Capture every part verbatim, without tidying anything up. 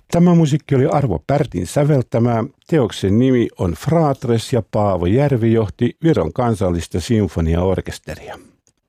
Tämä musiikki oli Arvo Pärtin säveltämä. Teoksen nimi on Fratres ja Paavo Järvi johti Viron kansallista sinfoniaorkesteria.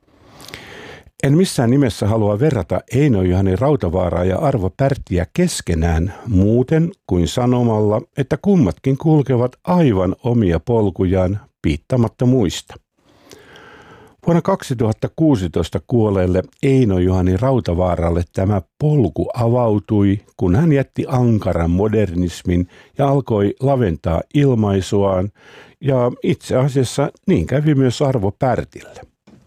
En missään nimessä halua verrata Eino-Juhani Rautavaaraa ja Arvo Pärttiä keskenään muuten kuin sanomalla, että kummatkin kulkevat aivan omia polkujaan piittamatta muista. Vuonna kaksituhattakuusitoista kuolleelle Eino-Juhani Rautavaaralle tämä polku avautui, kun hän jätti ankaran modernismin ja alkoi laventaa ilmaisuaan, ja itse asiassa niin kävi myös Arvo Pärtille.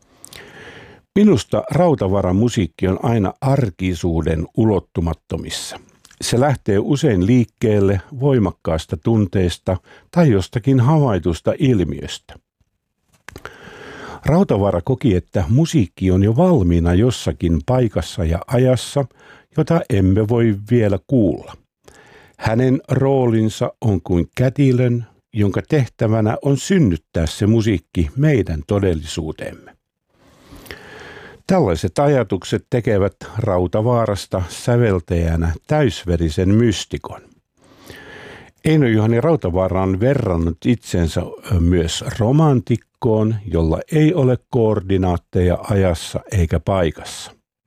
Minusta Rautavaaran musiikki on aina arkisuuden ulottumattomissa. Se lähtee usein liikkeelle voimakkaasta tunteesta tai jostakin havaitusta ilmiöstä. Rautavaara koki, että musiikki on jo valmiina jossakin paikassa ja ajassa, jota emme voi vielä kuulla. Hänen roolinsa on kuin kätilön, jonka tehtävänä on synnyttää se musiikki meidän todellisuuteemme. Tällaiset ajatukset tekevät Rautavaarasta säveltäjänä täysverisen mystikon. Eino-Juhani Rautavaara on verrannut itsensä myös romantikkoon, jolla ei ole koordinaatteja ajassa eikä paikassa.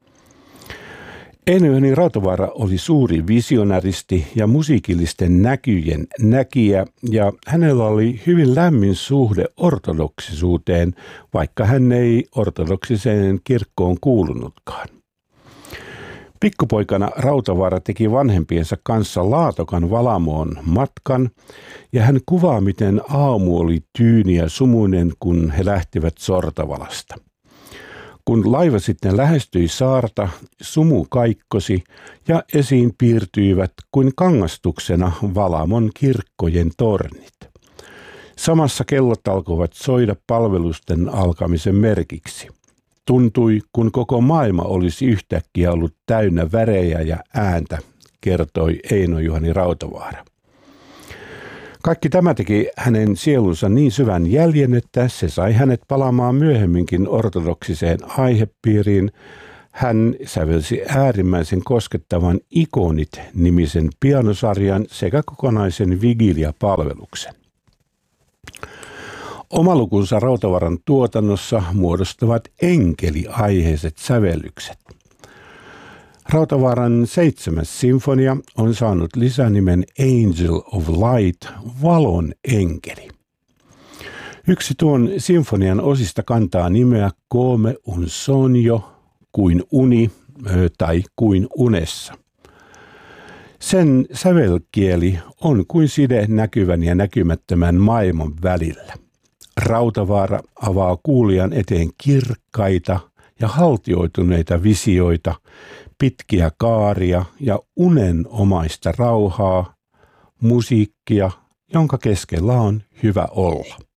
Eino-Juhani Rautavaara oli suuri visionäristi ja musiikillisten näkyjen näkijä, ja hänellä oli hyvin lämmin suhde ortodoksisuuteen, vaikka hän ei ortodoksiseen kirkkoon kuulunutkaan. Pikkupoikana Rautavaara teki vanhempiensa kanssa Laatokan Valamoon matkan, ja hän kuvaa, miten aamu oli tyyni ja sumuinen, kun he lähtivät Sortavalasta. Kun laiva sitten lähestyi saarta, sumu kaikkosi ja esiin piirtyivät kuin kangastuksena Valamon kirkkojen tornit. Samassa kellot alkoivat soida palvelusten alkamisen merkiksi. Tuntui, kun koko maailma olisi yhtäkkiä ollut täynnä värejä ja ääntä, kertoi Eino-Juhani Rautavaara. Kaikki tämä teki hänen sielunsa niin syvän jäljen, että se sai hänet palaamaan myöhemminkin ortodoksiseen aihepiiriin. Hän sävelsi äärimmäisen koskettavan Ikonit-nimisen pianosarjan sekä kokonaisen vigilia-palveluksen. Omalukunsa Rautavaaran tuotannossa muodostavat enkeliaiheiset sävellykset. Rautavaaran seitsemäs sinfonia on saanut lisänimen Angel of Light, valon enkeli. Yksi tuon sinfonian osista kantaa nimeä Come un sogno, kuin uni tai kuin unessa. Sen sävelkieli on kuin side näkyvän ja näkymättömän maailman välillä. Rautavaara avaa kuulijan eteen kirkkaita ja haltioituneita visioita, pitkiä kaaria ja unenomaista rauhaa, musiikkia, jonka keskellä on hyvä olla.